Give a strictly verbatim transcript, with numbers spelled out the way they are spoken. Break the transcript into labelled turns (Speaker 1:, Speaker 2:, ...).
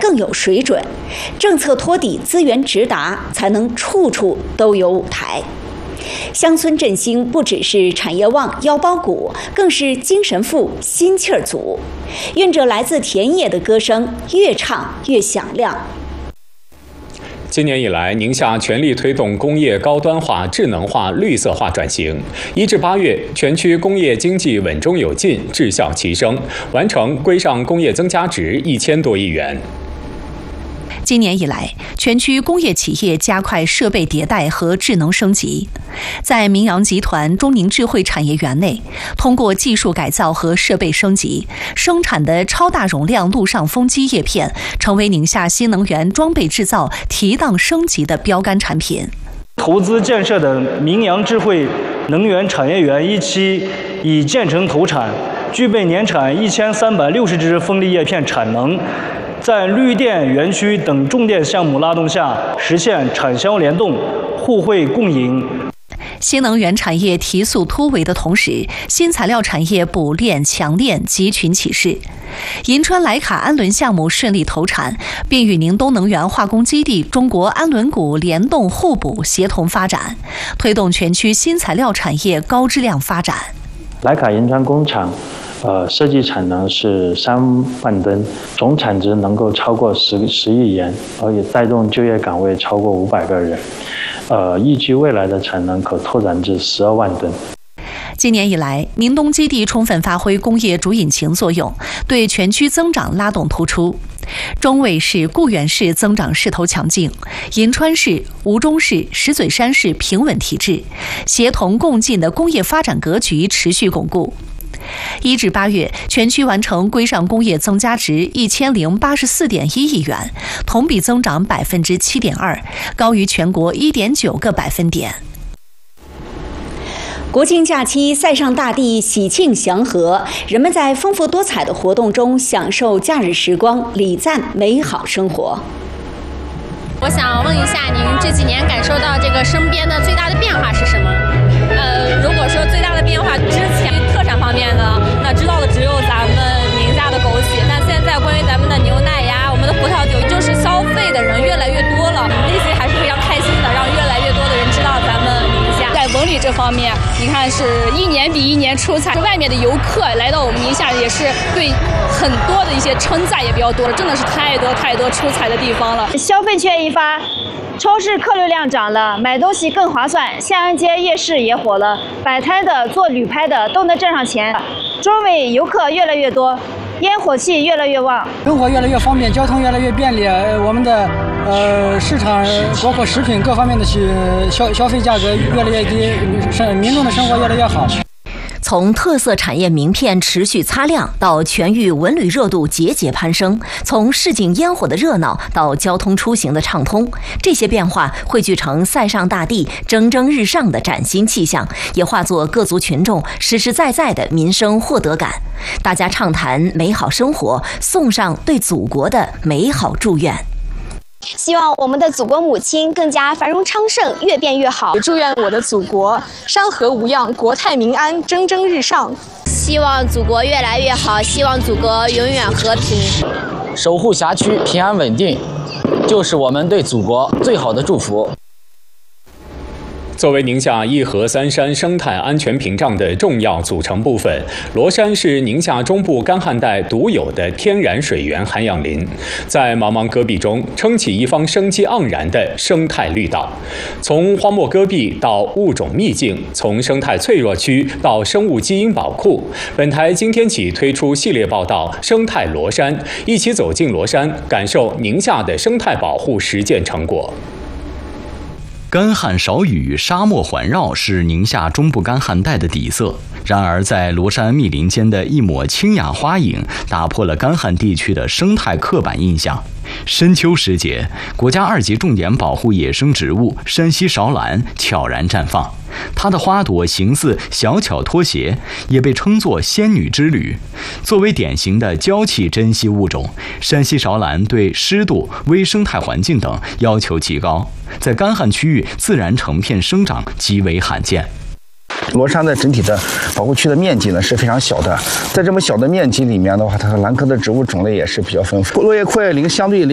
Speaker 1: 更有水准。政策托底，资源直达，才能处处都有舞台。乡村振兴不只是产业旺、腰包鼓，更是精神富、心气儿足。蕴着来自田野的歌声，越唱越响亮。
Speaker 2: 今年以来，宁夏全力推动工业高端化、智能化、绿色化转型。一至八月，全区工业经济稳中有进，质效齐升，完成规上工业增加值一千多亿元。
Speaker 3: 今年以来，全区工业企业加快设备迭代和智能升级。在明阳集团中宁智慧产业园内，通过技术改造和设备升级，生产的超大容量陆上风机叶片成为宁夏新能源装备制造提档升级的标杆产品。
Speaker 4: 投资建设的明阳智慧能源产业园一期已建成投产，具备年产一千三百六十只风力叶片产能。在绿电园区等重点项目拉动下，实现产销联动、互惠共赢。
Speaker 3: 新能源产业提速突围的同时，新材料产业补炼强炼集群起势。银川莱卡氨轮项目顺利投产，并与宁东能源化工基地中国氨轮毂联动互补协同发展，推动全区新材料产业高质量发展。
Speaker 5: 莱卡银川工厂呃，设计产能是三万吨，总产值能够超过十十亿元，而且带动就业岗位超过五百个人。呃，预计未来的产能可拓展至十二万吨。
Speaker 3: 今年以来，宁东基地充分发挥工业主引擎作用，对全区增长拉动突出。中卫市、固原市增长势头强劲，银川市、吴中市、石嘴山市平稳提质，协同共进的工业发展格局持续巩固。一至八月，全区完成规上工业增加值一千零八十四点一亿元，同比增长百分之七点二，高于全国一点九个百分点。
Speaker 1: 国庆假期，塞上大地喜庆祥和，人们在丰富多彩的活动中享受假日时光，礼赞美好生活。
Speaker 6: 我想问一下，您这几年感受到这个身边的最大的变化是什么？呃，如果说最大的变化，之前特产方面呢，那知道的只有咱们宁夏的枸杞，但现在关于咱们的牛奶呀、我们的葡萄酒，就是消费的人越来越多了，内心还是非常开心的，让越来越多的人知道咱们宁夏。
Speaker 7: 在文旅这方面，你看是一年比一年出彩，外面的游客来到我们宁夏也是对很多的一些称赞也比较多了，真的是太多太多出彩的地方了。
Speaker 8: 消费券一发，超市客流量涨了，买东西更划算，夏安街夜市也火了，摆摊的、做旅拍的都能挣上钱，周围游客越来越多，烟火气越来越旺，
Speaker 9: 生活越来越方便，交通越来越便利，我们的呃市场包括食品各方面的消消费价格越来越低，民众的生活越来越好。
Speaker 10: 从特色产业名片持续擦亮到全域文旅热度节节攀升，从市井烟火的热闹到交通出行的畅通，这些变化汇聚成塞上大地蒸蒸日上的崭新气象，也化作各族群众实实在在的民生获得感。大家畅谈美好生活，送上对祖国的美好祝愿。
Speaker 11: 希望我们的祖国母亲更加繁荣昌盛，越变越好。
Speaker 12: 祝愿我的祖国山河无恙，国泰民安，蒸蒸日上。
Speaker 13: 希望祖国越来越好，希望祖国永远和平。
Speaker 14: 守护辖区平安稳定，就是我们对祖国最好的祝福。
Speaker 2: 作为宁夏一河三山生态安全屏障的重要组成部分，罗山是宁夏中部干旱带独有的天然水源涵养林，在茫茫戈壁中撑起一方生机盎然的生态绿道。从荒漠戈壁到物种秘境，从生态脆弱区到生物基因宝库，本台今天起推出系列报道《生态罗山》，一起走进罗山，感受宁夏的生态保护实践成果。
Speaker 15: 干旱少雨，沙漠环绕是宁夏中部干旱带的底色。然而，在罗山密林间的一抹清雅花影，打破了干旱地区的生态刻板印象。深秋时节，国家二级重点保护野生植物山西芍兰悄然绽放，它的花朵形似小巧拖鞋，也被称作仙女之旅。作为典型的娇气珍稀物种，山西芍兰对湿度、微生态环境等要求极高，在干旱区域自然成片生长极为罕见。
Speaker 16: 罗山的整体的保护区的面积呢是非常小的，在这么小的面积里面的话，它的兰科的植物种类也是比较丰富。落叶阔叶林相对